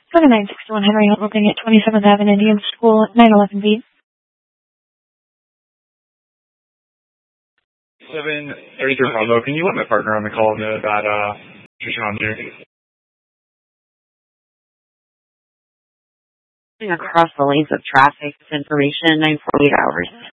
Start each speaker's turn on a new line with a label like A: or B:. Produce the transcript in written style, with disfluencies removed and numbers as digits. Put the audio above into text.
A: 7961 Henry Hunt, looking at 27th Avenue Indian School at 911B.
B: 733 Bravo, can you let my partner on the call know that situation on here?
C: Across the lanes of traffic, this information, 948 hours.